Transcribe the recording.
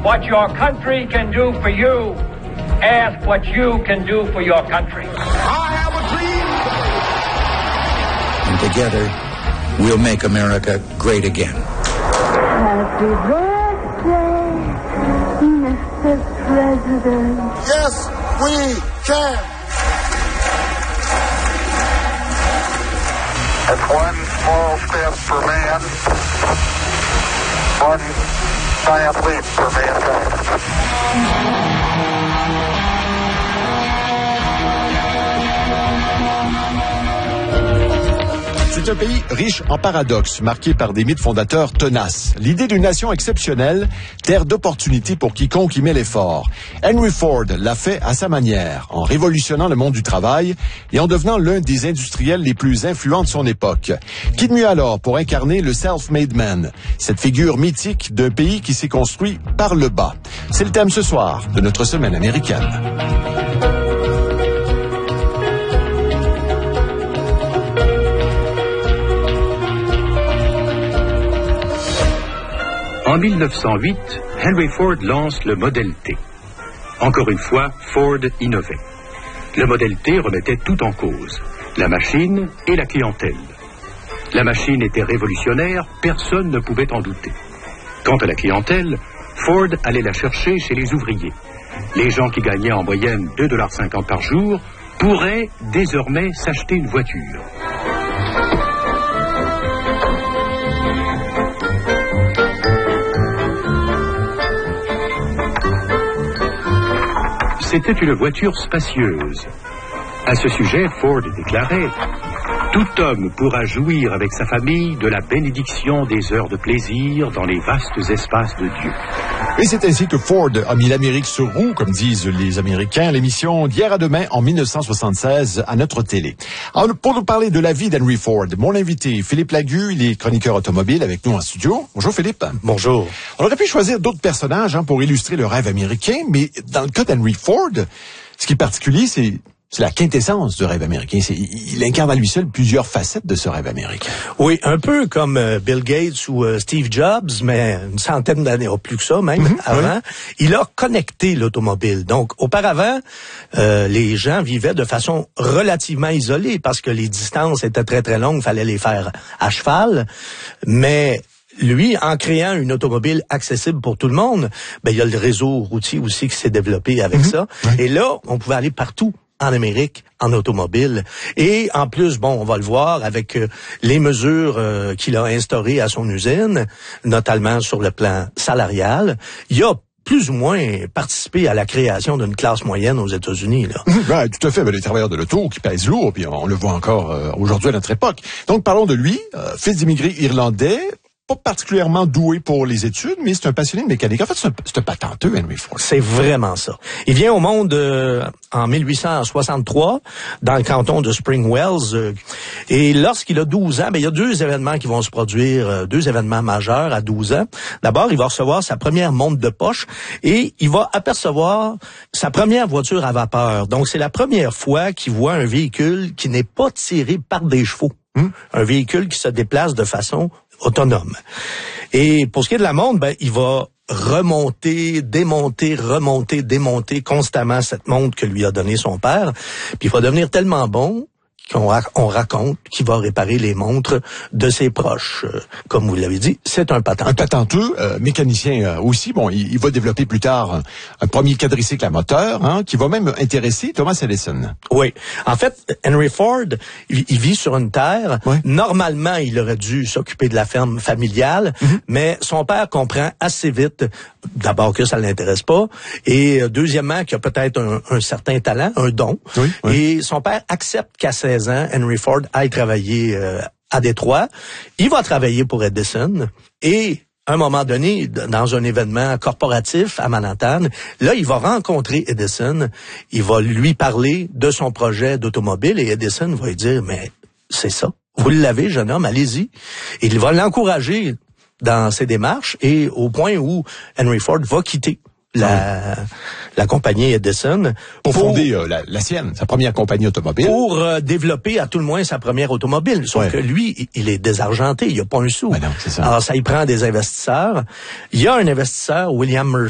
what your country can do for you. Ask what you can do for your country. I have a dream. And together, we'll make America great again. Happy birthday, Mr. President. Yes, we can. It's one small step for man, one giant leap for mankind. C'est un pays riche en paradoxes, marqué par des mythes fondateurs tenaces. L'idée d'une nation exceptionnelle, terre d'opportunités pour quiconque y met l'effort. Henry Ford l'a fait à sa manière, en révolutionnant le monde du travail et en devenant l'un des industriels les plus influents de son époque. Qui de mieux alors pour incarner le self-made man, cette figure mythique d'un pays qui s'est construit par le bas. C'est le thème ce soir de notre semaine américaine. En 1908, Henry Ford lance le Model T. Encore une fois, Ford innovait. Le Model T remettait tout en cause, la machine et la clientèle. La machine était révolutionnaire, personne ne pouvait en douter. Quant à la clientèle, Ford allait la chercher chez les ouvriers. Les gens qui gagnaient en moyenne 2,50 $ par jour pourraient désormais s'acheter une voiture. C'était une voiture spacieuse. À ce sujet, Ford déclarait « Tout homme pourra jouir avec sa famille de la bénédiction des heures de plaisir dans les vastes espaces de Dieu. » Et c'est ainsi que Ford a mis l'Amérique sur roue, comme disent les Américains, l'émission d'hier à demain en 1976 à notre télé. Alors, pour nous parler de la vie d'Henry Ford, mon invité Philippe Lagu, il est chroniqueur automobile avec nous en studio. Bonjour Philippe. Bonjour. On aurait pu choisir d'autres personnages pour illustrer le rêve américain, mais dans le cas d'Henry Ford, ce qui est particulier, c'est la quintessence du rêve américain. Il incarne à lui seul plusieurs facettes de ce rêve américain. Oui, un peu comme Bill Gates ou Steve Jobs, mais une centaine d'années, plus que ça même, avant. Oui. Il a connecté l'automobile. Donc, auparavant, les gens vivaient de façon relativement isolée parce que les distances étaient très, très longues. Il fallait les faire à cheval. Mais lui, en créant une automobile accessible pour tout le monde, il y a le réseau routier aussi qui s'est développé avec ça. Oui. Et là, on pouvait aller partout en Amérique, en automobile. Et en plus, on va le voir avec les mesures qu'il a instaurées à son usine, notamment sur le plan salarial. Il a plus ou moins participé à la création d'une classe moyenne aux États-Unis. Ouais, tout à fait. Les travailleurs de l'auto qui pèsent lourd, puis on le voit encore aujourd'hui à notre époque. Donc, parlons de lui, fils d'immigrés irlandais, pas particulièrement doué pour les études, mais c'est un passionné de mécanique. En fait, c'est un patenteux, Henry Ford. C'est vraiment ça. Il vient au monde en 1863, dans le canton de Spring Wells. Et lorsqu'il a 12 ans, il y a deux événements qui vont se produire, deux événements majeurs à 12 ans. D'abord, il va recevoir sa première montre de poche et il va apercevoir sa première voiture à vapeur. Donc, c'est la première fois qu'il voit un véhicule qui n'est pas tiré par des chevaux. Un véhicule qui se déplace de façon autonome. Et pour ce qui est de la montre, il va remonter, démonter constamment cette montre que lui a donnée son père. Puis il va devenir tellement bon qu'on raconte qu'il va réparer les montres de ses proches. Comme vous l'avez dit, c'est un patenteux. Un patenteux, mécanicien aussi. Il va développer plus tard un premier quadricycle à moteur, qui va même intéresser Thomas Edison. Oui. En fait, Henry Ford, il vit sur une terre. Oui. Normalement, il aurait dû s'occuper de la ferme familiale, mais son père comprend assez vite, d'abord que ça ne l'intéresse pas, et deuxièmement, qu'il a peut-être un certain talent, un don. Oui, oui. Et son père accepte qu'à 16 ans, Henry Ford aille travailler à Détroit. Il va travailler pour Edison et à un moment donné, dans un événement corporatif à Manhattan, là, il va rencontrer Edison. Il va lui parler de son projet d'automobile et Edison va lui dire, mais c'est ça. Vous l'avez, jeune homme, allez-y. Et il va l'encourager dans ses démarches et au point où Henry Ford va quitter la compagnie Edison pour fonder la sienne, sa première compagnie automobile. Pour développer à tout le moins sa première automobile. Sauf que lui, il est désargenté, il n'y a pas un sou. Non, c'est ça. Alors ça, il prend des investisseurs. Il y a un investisseur, William Murphy,